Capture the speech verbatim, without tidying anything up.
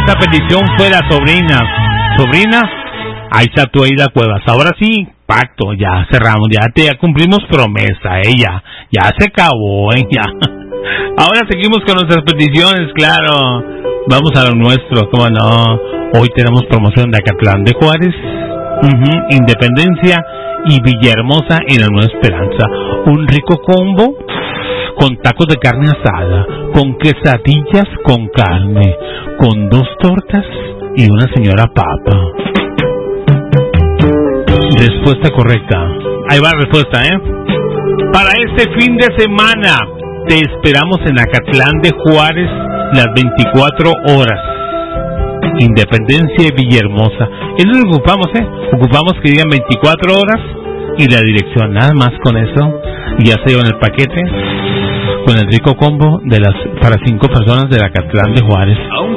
esa petición fue la sobrina. Sobrina, ahí está tu Aida Cuevas. Ahora sí, pacto, ya cerramos, ya te ya cumplimos promesa, ella, eh, ya se acabó, eh, ya. Ahora seguimos con nuestras peticiones, claro. Vamos a lo nuestro, cómo no. Hoy tenemos promoción de Acatlán de Juárez, uh-huh, Independencia y Villahermosa en la Nueva Esperanza. Un rico combo con tacos de carne asada, con quesadillas con carne, con dos tortas y una señora papa. Respuesta correcta. Ahí va la respuesta, ¿eh? Para este fin de semana te esperamos en Acatlán de Juárez las veinticuatro horas. Independencia y Villahermosa. Es lo que ocupamos, ¿eh? Ocupamos que digan veinticuatro horas y la dirección. Nada más con eso. Y ya se llevan el paquete con el rico combo de las para cinco personas de Acatlán de Juárez.